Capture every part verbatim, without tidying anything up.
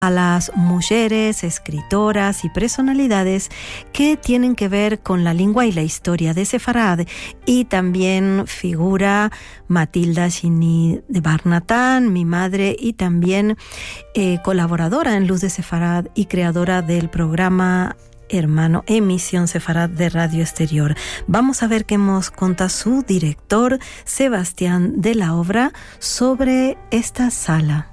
a las mujeres, escritoras y personalidades que tienen que ver con la lengua y la historia de Sefarad, y también figura Matilda Shini de Barnatán, mi madre, y también eh, colaboradora en Luz de Sefarad y creadora del programa hermano Emisión Sefarad de Radio Exterior. Vamos a ver qué nos cuenta su director, Sebastián de la Obra, sobre esta sala.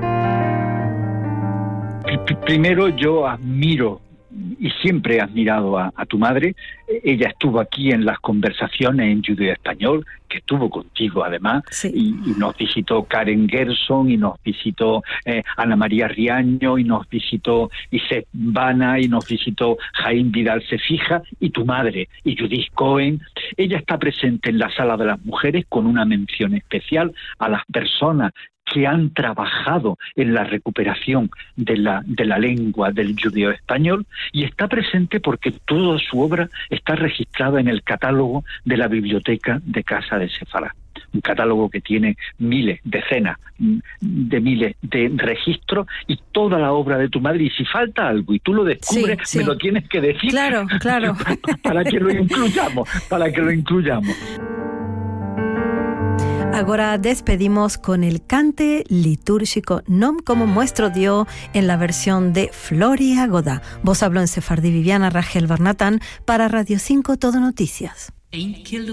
Primero, yo admiro y siempre he admirado a, a tu madre. Ella estuvo aquí en las conversaciones en Judeo Español, que estuvo contigo además, sí. y, y nos visitó Karen Gerson, y nos visitó eh, Ana María Riaño, y nos visitó Iseth Bana, y nos visitó Jaime Vidal Cefija, y tu madre, y Judith Cohen. Ella está presente en la Sala de las Mujeres con una mención especial a las personas que han trabajado en la recuperación de la, de la lengua del judeo español, y está presente porque toda su obra está registrada en el catálogo de la Biblioteca de Casa de Sefarad. Un catálogo que tiene miles, decenas de miles de registros, y toda la obra de tu madre. Y si falta algo y tú lo descubres, sí, sí. me lo tienes que decir. Claro, claro. para que lo incluyamos, para que lo incluyamos. Ahora despedimos con el cante litúrgico Nom como muestro dio en la versión de Floria Godá. Vos habló en sefardí Viviana Rachel Barnatán para Radio cinco Todo Noticias.